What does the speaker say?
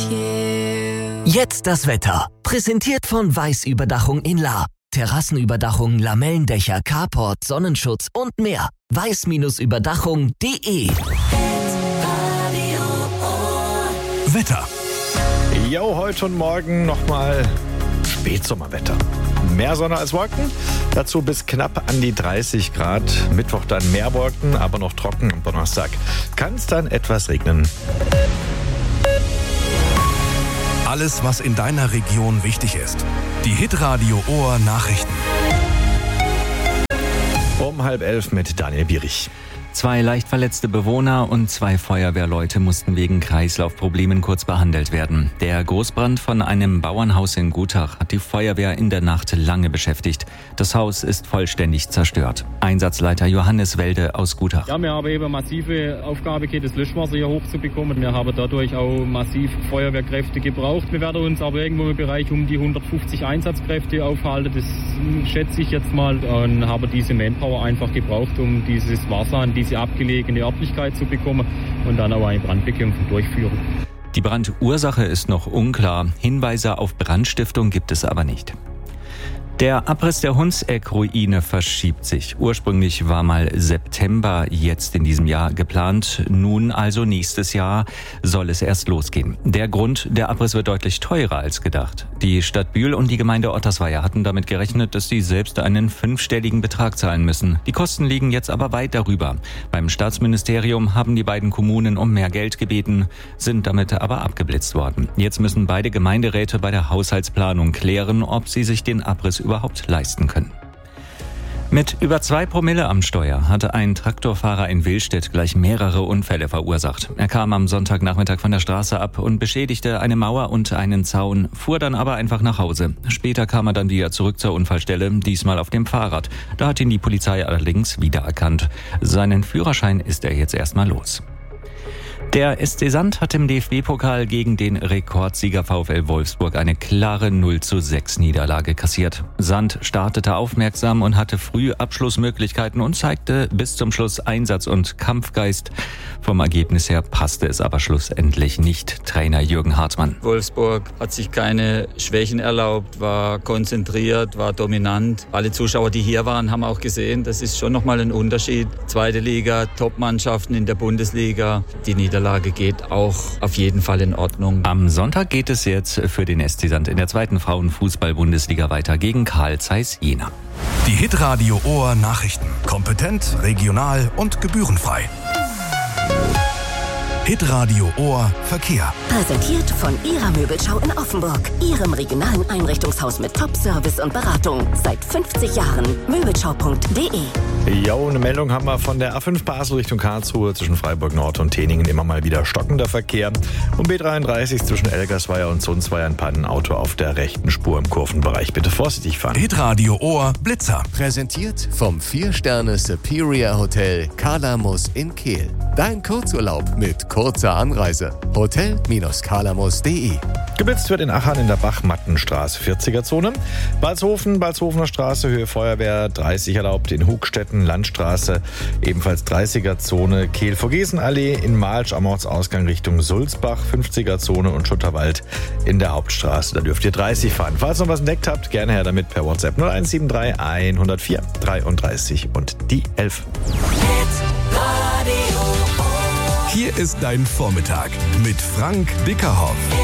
Jetzt das Wetter. Präsentiert von Weiß-Überdachung in Lahr. Terrassenüberdachung, Lamellendächer, Carport, Sonnenschutz und mehr. weiß-überdachung.de. Wetter. Jo, heute und morgen nochmal Spätsommerwetter. Mehr Sonne als Wolken, dazu bis knapp an die 30 Grad. Mittwoch dann mehr Wolken, aber noch trocken. Am Donnerstag kann es dann etwas regnen. Alles, was in deiner Region wichtig ist. Die Hitradio Ohr Nachrichten. Um 10:30 mit Daniel Bierich. 2 leicht verletzte Bewohner und 2 Feuerwehrleute mussten wegen Kreislaufproblemen kurz behandelt werden. Der Großbrand von einem Bauernhaus in Gutach hat die Feuerwehr in der Nacht lange beschäftigt. Das Haus ist vollständig zerstört. Einsatzleiter Johannes Welde aus Gutach. Ja, wir haben eben massive Aufgabe gehabt, das Löschwasser hier hochzubekommen. Wir haben dadurch auch massiv Feuerwehrkräfte gebraucht. Wir werden uns aber irgendwo im Bereich um die 150 Einsatzkräfte aufhalten. Das schätze ich jetzt mal. Und habe diese Manpower einfach gebraucht, um dieses Wasser an diese abgelegene Örtlichkeit zu bekommen und dann auch eine Brandbekämpfung durchführen. Die Brandursache ist noch unklar. Hinweise auf Brandstiftung gibt es aber nicht. Der Abriss der Hundseck-Ruine verschiebt sich. Ursprünglich war mal September jetzt in diesem Jahr geplant. Nun also nächstes Jahr soll es erst losgehen. Der Grund, der Abriss wird deutlich teurer als gedacht. Die Stadt Bühl und die Gemeinde Ottersweier hatten damit gerechnet, dass sie selbst einen 5-stelligen Betrag zahlen müssen. Die Kosten liegen jetzt aber weit darüber. Beim Staatsministerium haben die beiden Kommunen um mehr Geld gebeten, sind damit aber abgeblitzt worden. Jetzt müssen beide Gemeinderäte bei der Haushaltsplanung klären, ob sie sich den Abriss überhaupt leisten können. Mit über 2 Promille am Steuer hatte ein Traktorfahrer in Willstedt gleich mehrere Unfälle verursacht. Er kam am Sonntagnachmittag von der Straße ab und beschädigte eine Mauer und einen Zaun, fuhr dann aber einfach nach Hause. Später kam er dann wieder zurück zur Unfallstelle, diesmal auf dem Fahrrad. Da hat ihn die Polizei allerdings wiedererkannt. Seinen Führerschein ist er jetzt erstmal los. Der SC Sand hat im DFB-Pokal gegen den Rekordsieger VfL Wolfsburg eine klare 0:6 Niederlage kassiert. Sand startete aufmerksam und hatte früh Abschlussmöglichkeiten und zeigte bis zum Schluss Einsatz und Kampfgeist. Vom Ergebnis her passte es aber schlussendlich nicht. Trainer Jürgen Hartmann. Wolfsburg hat sich keine Schwächen erlaubt, war konzentriert, war dominant. Alle Zuschauer, die hier waren, haben auch gesehen, das ist schon nochmal ein Unterschied. Zweite Liga, Top-Mannschaften in der Bundesliga. Die Niederlage geht auch auf jeden Fall in Ordnung. Am Sonntag geht es jetzt für den SC Sand in der 2. Frauenfußball-Bundesliga weiter gegen Carl Zeiss Jena. Die Hitradio Ohr Nachrichten. Kompetent, regional und gebührenfrei. Hitradio Ohr Verkehr. Präsentiert von Ihrer Möbelschau in Offenburg. Ihrem regionalen Einrichtungshaus mit Top-Service und Beratung. Seit 50 Jahren. Möbelschau.de. Jo, eine Meldung haben wir von der A5 Basel Richtung Karlsruhe zwischen Freiburg Nord und Teningen. Immer mal wieder stockender Verkehr. Und B33 zwischen Elgersweier und Sundsweier ein Pannenauto auf der rechten Spur im Kurvenbereich. Bitte vorsichtig fahren. Hitradio Ohr Blitzer. Präsentiert vom 4-Sterne Superior Hotel Kalamus in Kehl. Dein Kurzurlaub mit kurzer Anreise. Hotel-kalamus.de. Geblitzt wird in Achern in der Bachmattenstraße, 40er-Zone. Balzhofener Straße, Höhe Feuerwehr, 30 erlaubt. In Hugstetten, Landstraße, ebenfalls 30er-Zone. Kehl-Vogesen-Allee in Malsch am Ortsausgang Richtung Sulzbach, 50er-Zone. Und Schutterwald in der Hauptstraße. Da dürft ihr 30 fahren. Falls ihr noch was entdeckt habt, gerne her damit per WhatsApp 0173 104 33 und die 11. Hier ist dein Vormittag mit Frank Dickerhoff.